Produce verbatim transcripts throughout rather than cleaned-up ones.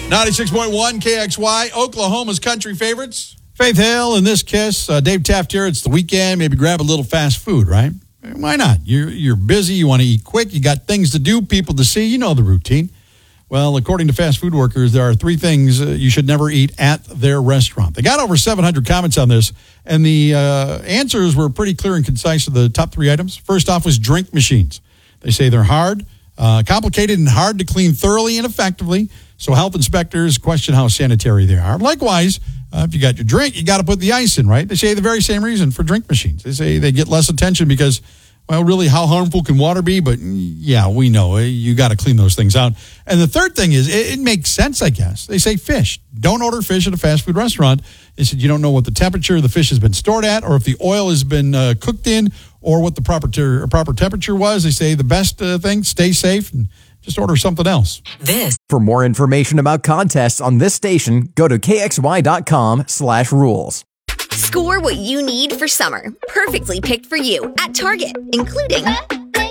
ninety-six point one K X Y, Oklahoma's country favorites. Faith Hill and This Kiss. Uh, Dave Taft here. It's the weekend. Maybe grab a little fast food, right? Why not? You're, you're busy. You want to eat quick. You got things to do, people to see. You know the routine. Well, according to fast food workers, there are three things uh, you should never eat at their restaurant. They got over seven hundred comments on this, and the uh, answers were pretty clear and concise of the top three items. First off was drink machines. They say they're hard, uh, complicated, and hard to clean thoroughly and effectively. So health inspectors question how sanitary they are. Likewise, uh, if you got your drink, you got to put the ice in, right? They say the very same reason for drink machines. They say they get less attention because, well, really, how harmful can water be? But yeah, we know you got to clean those things out. And the third thing is, it, it makes sense, I guess. They say fish. Don't order fish at a fast food restaurant. They said you don't know what the temperature the fish has been stored at, or if the oil has been uh, cooked in, or what the proper ter- proper temperature was. They say the best uh, thing, stay safe and just order something else. This. For more information about contests on this station, go to kxy.com slash rules. Score what you need for summer. Perfectly picked for you at Target, including Up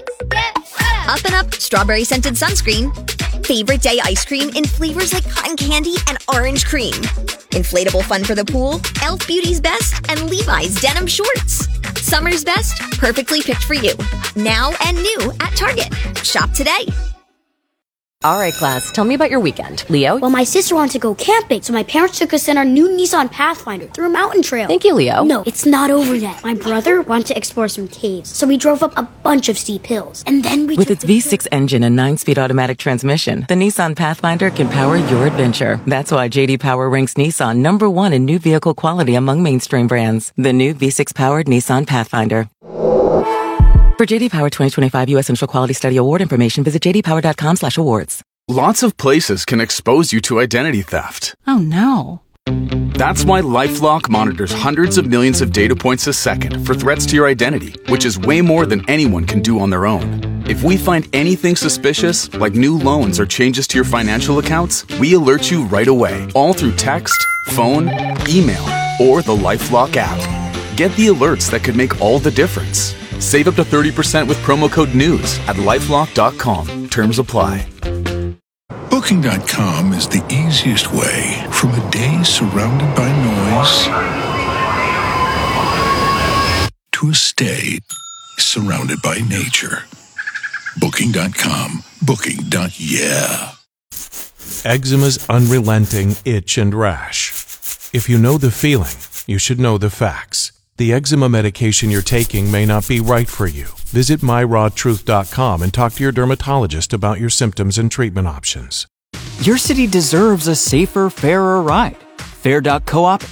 and Up Strawberry Scented Sunscreen, Favorite Day Ice Cream in flavors like cotton candy and orange cream, Inflatable Fun for the Pool, e l f Beauty's Best, and Levi's Denim Shorts. Summer's best, perfectly picked for you. Now and new at Target. Shop today. All right, class, tell me about your weekend. Leo? Well, my sister wanted to go camping, so my parents took us in our new Nissan Pathfinder through a mountain trail. Thank you, Leo. No, it's not over yet. My brother wanted to explore some caves, so we drove up a bunch of steep hills. And then we With took its the V six engine and nine-speed automatic transmission, the Nissan Pathfinder can power your adventure. That's why J D Power ranks Nissan number one in new vehicle quality among mainstream brands. The new V six-powered Nissan Pathfinder. For J D Power twenty twenty-five U S Central Quality Study Award information, visit j d power dot com slash awards. Lots of places can expose you to identity theft. Oh, no. That's why LifeLock monitors hundreds of millions of data points a second for threats to your identity, which is way more than anyone can do on their own. If we find anything suspicious, like new loans or changes to your financial accounts, we alert you right away, all through text, phone, email, or the LifeLock app. Get the alerts that could make all the difference. Save up to thirty percent with promo code NEWS at lifelock dot com. Terms apply. Booking dot com is the easiest way from a day surrounded by noise to a stay surrounded by nature. Booking dot com. Booking. Yeah. Eczema's unrelenting itch and rash. If you know the feeling, you should know the facts. The eczema medication you're taking may not be right for you. Visit my raw truth dot com and talk to your dermatologist about your symptoms and treatment options. Your city deserves a safer, fairer ride. Fair dot coop